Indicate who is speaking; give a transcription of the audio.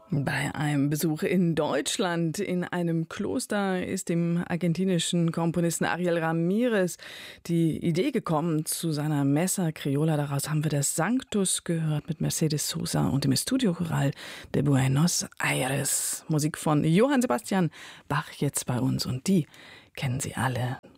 Speaker 1: Bei einem Besuch in Deutschland in einem Kloster ist dem argentinischen Komponisten Ariel Ramírez die Idee gekommen zu seiner Messa Criolla. Daraus haben wir das Sanctus gehört mit Mercedes Sosa und dem Estudiochoral de Buenos Aires. Musik von Johann Sebastian Bach jetzt bei uns und die kennen Sie alle.